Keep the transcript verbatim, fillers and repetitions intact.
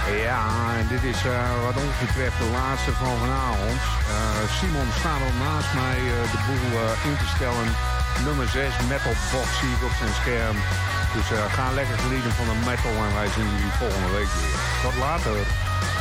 Ja, en dit is uh, wat ons betreft de laatste van vanavond. Uh, Simon staat al naast mij uh, de boel uh, in te stellen. Nummer zes, Metal Box, zie ik op zijn scherm. Dus uh, ga lekker genieten van de metal en wij zien jullie volgende week weer. Tot later.